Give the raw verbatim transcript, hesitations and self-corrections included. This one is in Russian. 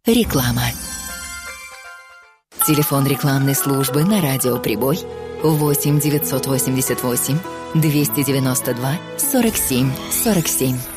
Реклама. Телефон рекламной службы на радио «Прибой» восемь девятьсот восемьдесят восемь двести девяносто два сорок семь сорок семь.